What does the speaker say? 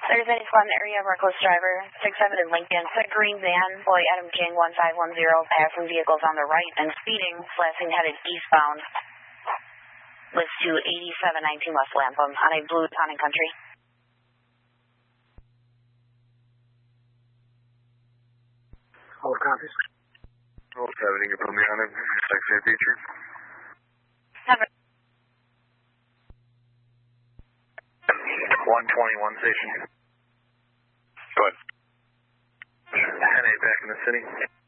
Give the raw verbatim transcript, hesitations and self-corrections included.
There's any squad in the area, reckless driver, six seven in Lincoln, a green van, boy Adam King one five one zero, passing vehicles on the right and speeding, flashing headed eastbound. List to eighty-seven nineteen West Lapham on a blue town and country. All copies. All seven, you can put me on it. Taxi and feature. Never. one twenty-one station. Go ahead. ten eight back in the city.